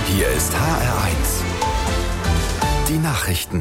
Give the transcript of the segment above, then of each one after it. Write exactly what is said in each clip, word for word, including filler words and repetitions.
Hier ist H R eins. Die Nachrichten.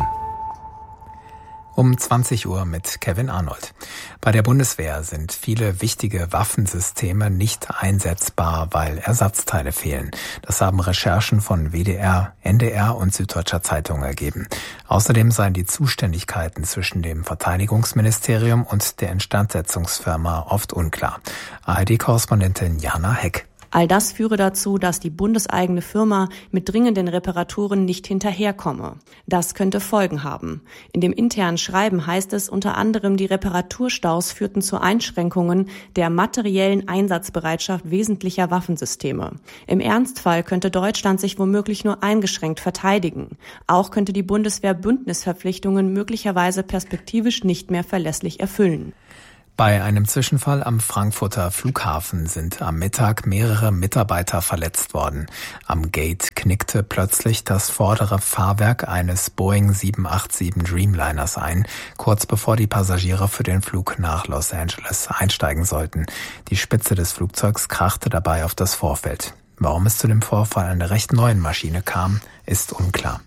Um zwanzig Uhr mit Kevin Arnold. Bei der Bundeswehr sind viele wichtige Waffensysteme nicht einsetzbar, weil Ersatzteile fehlen. Das haben Recherchen von W D R, N D R und Süddeutscher Zeitung ergeben. Außerdem seien die Zuständigkeiten zwischen dem Verteidigungsministerium und der Instandsetzungsfirma oft unklar. A R D-Korrespondentin Jana Heck. All das führe dazu, dass die bundeseigene Firma mit dringenden Reparaturen nicht hinterherkomme. Das könnte Folgen haben. In dem internen Schreiben heißt es unter anderem, die Reparaturstaus führten zu Einschränkungen der materiellen Einsatzbereitschaft wesentlicher Waffensysteme. Im Ernstfall könnte Deutschland sich womöglich nur eingeschränkt verteidigen. Auch könnte die Bundeswehr Bündnisverpflichtungen möglicherweise perspektivisch nicht mehr verlässlich erfüllen. Bei einem Zwischenfall am Frankfurter Flughafen sind am Mittag mehrere Mitarbeiter verletzt worden. Am Gate knickte plötzlich das vordere Fahrwerk eines Boeing sieben acht sieben Dreamliners ein, kurz bevor die Passagiere für den Flug nach Los Angeles einsteigen sollten. Die Spitze des Flugzeugs krachte dabei auf das Vorfeld. Warum es zu dem Vorfall einer recht neuen Maschine kam, ist unklar.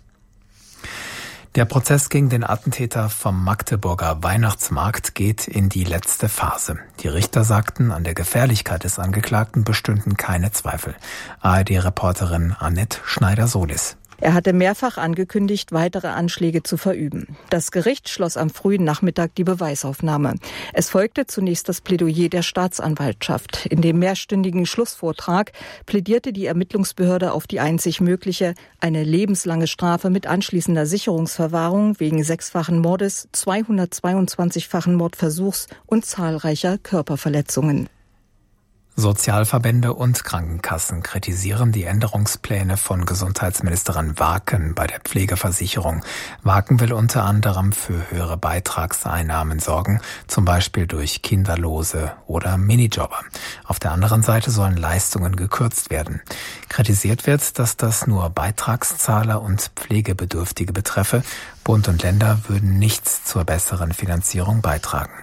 Der Prozess gegen den Attentäter vom Magdeburger Weihnachtsmarkt geht in die letzte Phase. Die Richter sagten, an der Gefährlichkeit des Angeklagten bestünden keine Zweifel. A R D-Reporterin Annette Schneider-Solis. Er hatte mehrfach angekündigt, weitere Anschläge zu verüben. Das Gericht schloss am frühen Nachmittag die Beweisaufnahme. Es folgte zunächst das Plädoyer der Staatsanwaltschaft. In dem mehrstündigen Schlussvortrag plädierte die Ermittlungsbehörde auf die einzig mögliche, eine lebenslange Strafe mit anschließender Sicherungsverwahrung wegen sechsfachen Mordes, zweihundertzweiundzwanzigfachen Mordversuchs und zahlreicher Körperverletzungen. Sozialverbände und Krankenkassen kritisieren die Änderungspläne von Gesundheitsministerin Waken bei der Pflegeversicherung. Waken will unter anderem für höhere Beitragseinnahmen sorgen, zum Beispiel durch Kinderlose oder Minijobber. Auf der anderen Seite sollen Leistungen gekürzt werden. Kritisiert wird, dass das nur Beitragszahler und Pflegebedürftige betreffe. Bund und Länder würden nichts zur besseren Finanzierung beitragen.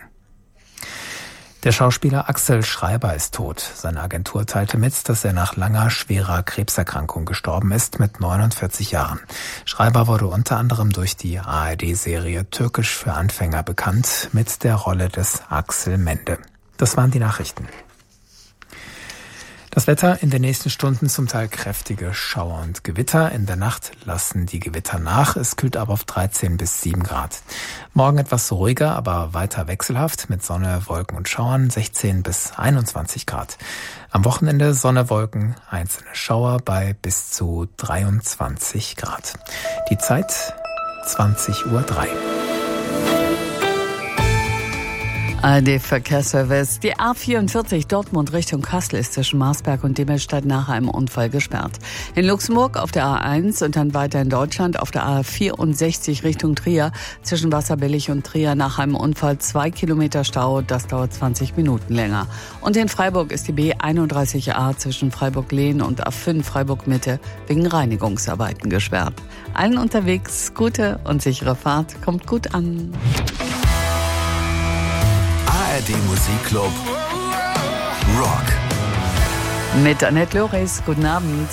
Der Schauspieler Axel Schreiber ist tot. Seine Agentur teilte mit, dass er nach langer, schwerer Krebserkrankung gestorben ist mit neunundvierzig Jahren. Schreiber wurde unter anderem durch die A R D-Serie Türkisch für Anfänger bekannt mit der Rolle des Axel Mende. Das waren die Nachrichten. Das Wetter in den nächsten Stunden zum Teil kräftige Schauer und Gewitter. In der Nacht lassen die Gewitter nach. Es kühlt ab auf dreizehn bis sieben Grad. Morgen etwas ruhiger, aber weiter wechselhaft mit Sonne, Wolken und Schauern sechzehn bis einundzwanzig Grad. Am Wochenende Sonne, Wolken, einzelne Schauer bei bis zu dreiundzwanzig Grad. Die Zeit zwanzig Uhr drei. A R D-Verkehrsservice. Die A vierundvierzig Dortmund Richtung Kassel ist zwischen Marsberg und Dimmelstadt nach einem Unfall gesperrt. In Luxemburg auf der A eins und dann weiter in Deutschland auf der A vierundsechzig Richtung Trier zwischen Wasserbillig und Trier nach einem Unfall zwei Kilometer Stau. Das dauert zwanzig Minuten länger. Und in Freiburg ist die B einunddreißig A zwischen Freiburg-Lehn und A fünf Freiburg-Mitte wegen Reinigungsarbeiten gesperrt. Allen unterwegs gute und sichere Fahrt. Kommt gut an. A R D Musikclub Rock. Mit Annette Loris, guten Abend.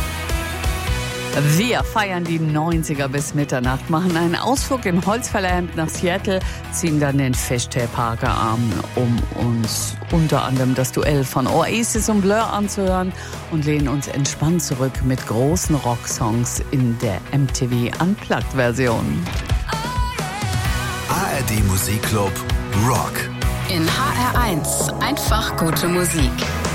Wir feiern die neunziger bis Mitternacht, machen einen Ausflug im Holzfällerhemd nach Seattle, ziehen dann den Fishtail Parker an, um uns unter anderem das Duell von Oasis und Blur anzuhören und lehnen uns entspannt zurück mit großen Rocksongs in der M T V Unplugged-Version. A R D Musikclub Rock. In H R eins einfach gute Musik.